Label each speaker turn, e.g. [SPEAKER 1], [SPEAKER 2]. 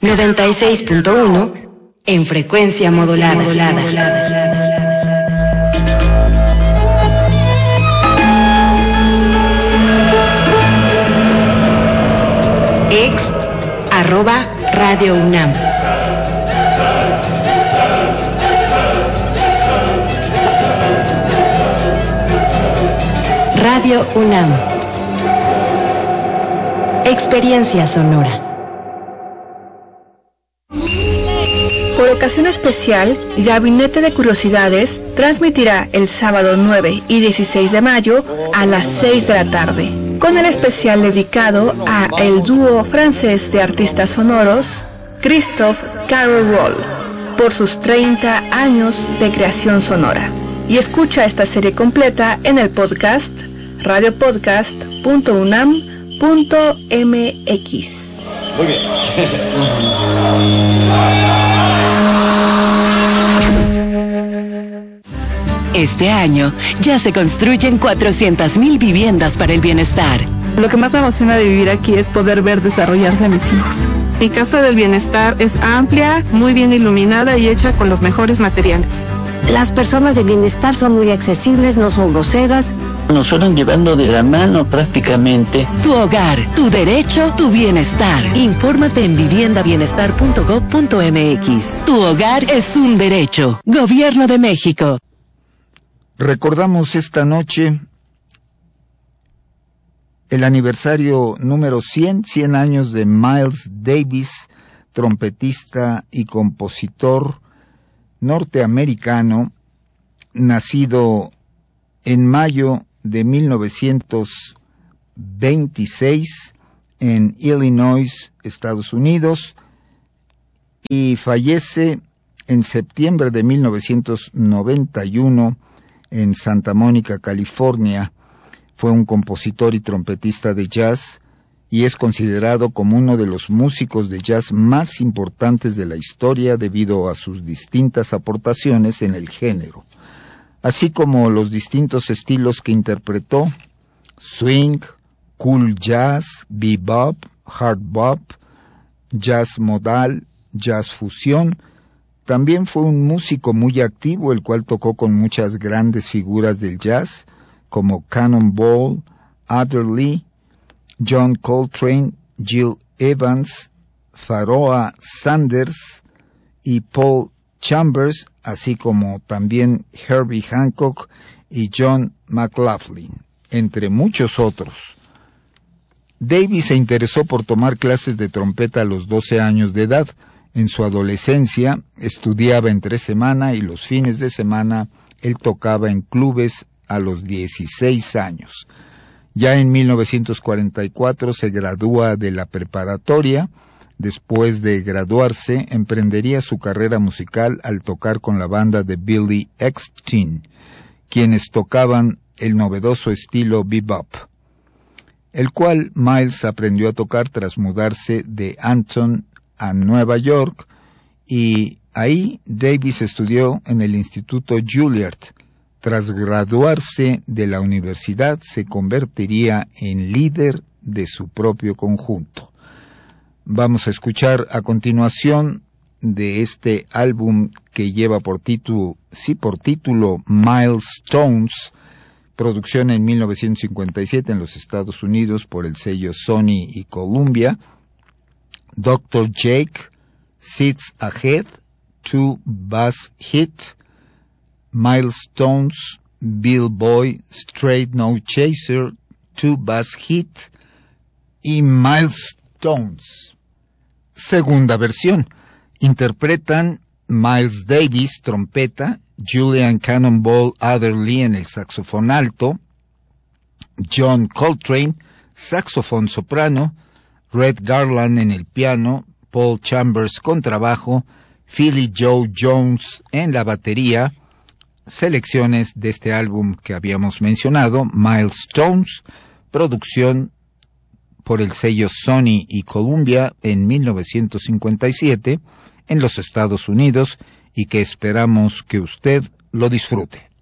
[SPEAKER 1] 96.1 en frecuencia modulada. @Radio UNAM. Radio UNAM. Experiencia sonora.
[SPEAKER 2] Por ocasión especial, Gabinete de Curiosidades transmitirá el sábado 9 y 16 de mayo a las 6 de la tarde, con el especial dedicado a el dúo francés de artistas sonoros, Christophe Caron-Roll, por sus 30 años de creación sonora. Y escucha esta serie completa en el podcast radiopodcast.unam.mx.
[SPEAKER 3] Muy bien.
[SPEAKER 4] Este año ya se construyen 400,000 viviendas para el bienestar.
[SPEAKER 5] Lo que más me emociona de vivir aquí es poder ver desarrollarse a mis hijos. Mi casa del bienestar es amplia, muy bien iluminada y hecha con los mejores materiales.
[SPEAKER 6] Las personas de bienestar son muy accesibles, no son groseras.
[SPEAKER 7] Nos fueron llevando de la mano prácticamente.
[SPEAKER 4] Tu hogar, tu derecho, tu bienestar. Infórmate en viviendabienestar.gov.mx. Tu hogar es un derecho. Gobierno de México.
[SPEAKER 8] Recordamos esta noche el aniversario número 100 años de Miles Davis, trompetista y compositor norteamericano, nacido en mayo de 1926 en Illinois, Estados Unidos, y fallece en septiembre de 1991 en Santa Mónica, California. Fue un compositor y trompetista de jazz y es considerado como uno de los músicos de jazz más importantes de la historia debido a sus distintas aportaciones en el género, así como los distintos estilos que interpretó: swing, cool jazz, bebop, hard bop, jazz modal, jazz fusión. También fue un músico muy activo, el cual tocó con muchas grandes figuras del jazz, como Cannonball Adderley, John Coltrane, Gil Evans, Pharoah Sanders y Paul Chambers, así como también Herbie Hancock y John McLaughlin, entre muchos otros. Davis se interesó por tomar clases de trompeta a los 12 años de edad. En su adolescencia estudiaba entre semana y los fines de semana él tocaba en clubes a los 16 años. Ya en 1944 se gradúa de la preparatoria. Después de graduarse, emprendería su carrera musical al tocar con la banda de Billy Eckstine, quienes tocaban el novedoso estilo bebop, el cual Miles aprendió a tocar tras mudarse de Anton a Nueva York, y ahí Davis estudió en el Instituto Juilliard. Tras graduarse de la universidad, se convertiría en líder de su propio conjunto. Vamos a escuchar a continuación de este álbum que lleva por título Milestones, producción en 1957 en los Estados Unidos por el sello Sony y Columbia. Dr. Jake, Sits Ahead, 2 Bass Hit, Milestones, Bill Boy, Straight No Chaser, 2 Bass Hit y Milestones. Segunda versión. Interpretan Miles Davis, trompeta, Julian Cannonball Adderley en el saxofón alto, John Coltrane, saxofón soprano, Red Garland en el piano, Paul Chambers contrabajo, Philly Joe Jones en la batería. Selecciones de este álbum que habíamos mencionado, Milestones, producción por el sello Sony y Columbia en 1957 en los Estados Unidos, y que esperamos que usted lo disfrute.